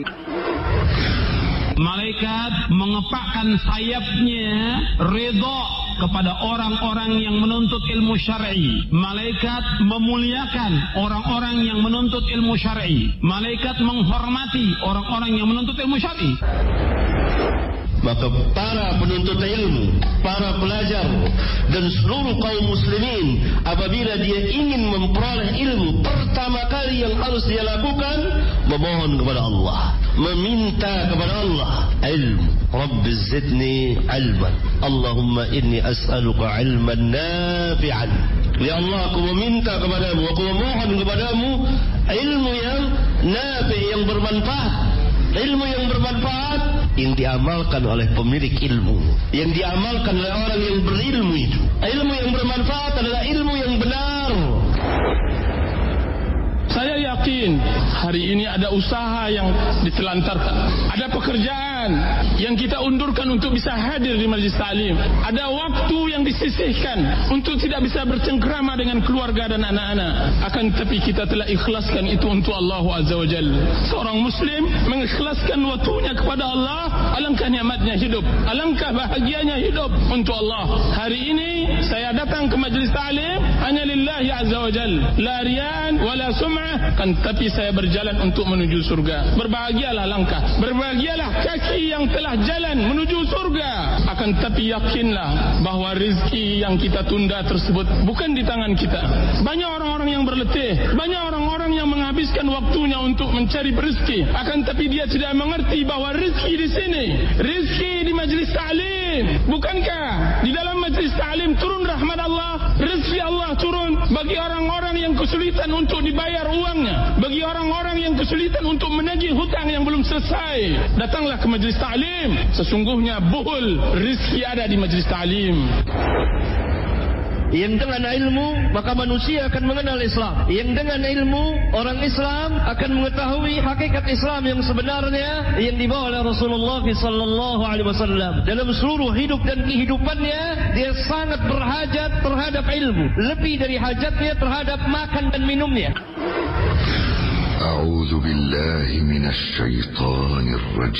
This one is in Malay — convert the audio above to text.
Malaikat mengepakkan sayapnya redha kepada orang-orang yang menuntut ilmu syar'i. Malaikat memuliakan orang-orang yang menuntut ilmu syar'i. Malaikat menghormati orang-orang yang menuntut ilmu syar'i. Maka para penuntut ilmu, para pelajar dan seluruh kaum muslimin, apabila dia ingin memperoleh ilmu, pertama kali yang harus dia lakukan memohon kepada Allah, meminta kepada Allah ilmu. Rabbi zidni ilman, Allahumma inni as'aluka ilman nafi'an. Ya Allah, aku meminta kepadamu, aku memohon kepadamu ilmu yang nafi', yang bermanfaat. Ilmu yang bermanfaat yang diamalkan oleh pemilik ilmu, yang diamalkan oleh orang yang berilmu itu. Ilmu yang bermanfaat adalah ilmu yang benar. Saya yakin hari ini ada usaha yang ditelantarkan, ada pekerjaan yang kita undurkan untuk bisa hadir di majlis taklim, ada waktu yang disisihkan untuk tidak bisa bercengkrama dengan keluarga dan anak-anak. Akan tetapi kita telah ikhlaskan itu untuk Allah Azza wa Jalla. Seorang muslim mengikhlaskan waktunya kepada Allah, alangkah nikmatnya hidup, alangkah bahagianya hidup untuk Allah. Hari ini saya datang ke majlis taklim hanya lillahi Azza wa Jalla, la riyan wala sum'ah, kan tapi saya berjalan untuk menuju surga. Berbahagialah langkah, berbahagialah kaki yang telah jalan menuju surga. Akan tapi yakinlah bahawa rezeki yang kita tunda tersebut bukan di tangan kita. Banyak orang-orang yang berletih, banyak orang-orang yang menghabiskan waktunya untuk mencari rezeki, akan tapi dia tidak mengerti bahawa rezeki di sini, rezeki di majlis ta'lim. Bukankah di dalam majlis ta'lim turun rahmat Allah, rezeki Allah turun bagi orang-orang yang kesulitan untuk dibayar uangnya, bagi orang-orang yang kesulitan untuk menagih hutang yang belum selesai. Datanglah ke majlis ta'lim. Sesungguhnya buhul rezeki ada di majlis ta'lim. Yang dengan ilmu maka manusia akan mengenal Islam. Yang dengan ilmu orang Islam akan mengetahui hakikat Islam yang sebenarnya yang dibawa oleh Rasulullah sallallahu alaihi wasallam. Dalam seluruh hidup dan kehidupannya dia sangat berhajat terhadap ilmu, lebih dari hajatnya terhadap makan dan minumnya. A'udzu billahi minasy syaithanir rajim.